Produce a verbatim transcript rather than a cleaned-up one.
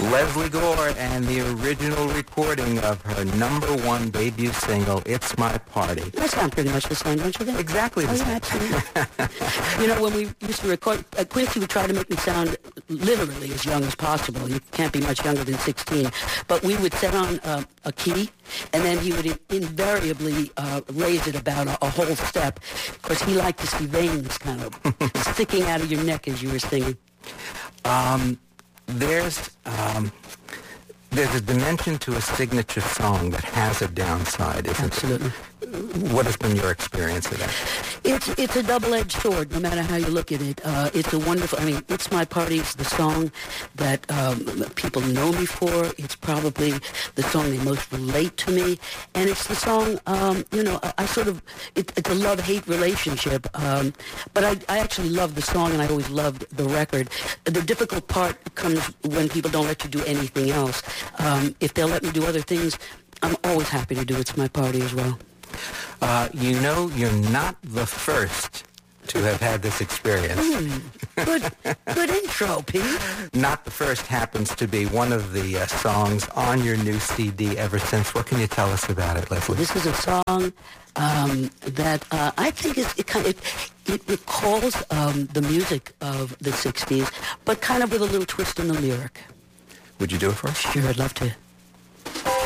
Leslie Gore and the original recording of her number one debut single, It's My Party. That sounds pretty much the same, don't you think? Exactly the oh, same. Yeah, absolutely. You know, when we used to record, uh, Quincy would try to make me sound literally as young as possible. You can't be much younger than sixteen. But we would set on uh, a key, and then he would in- invariably uh, raise it about a, a whole step, because he liked to see veins kind of sticking out of your neck as you were singing. Um, there's um, there's a dimension to a signature song that has a downside, isn't Absolutely. it? What has been your experience of that? It's it's a double-edged sword, no matter how you look at it. Uh, it's a wonderful, I mean, It's My Party is the song that um, people know me for. It's probably the song they most relate to me. And it's the song, um, you know, I, I sort of, it, it's a love-hate relationship. Um, but I, I actually love the song, and I always loved the record. The difficult part comes when people don't let you do anything else. Um, if they'll let me do other things, I'm always happy to do It's My Party as well. Uh, you know, you're not the first to have had this experience. Mm, good, good intro, Pete. Not the First happens to be one of the uh, songs on your new C D, Ever Since. What can you tell us about it, Leslie? This is a song um, that uh, I think is, it kind of, it, it recalls um, the music of the sixties, but kind of with a little twist in the lyric. Would you do it for us? Sure, I'd love to.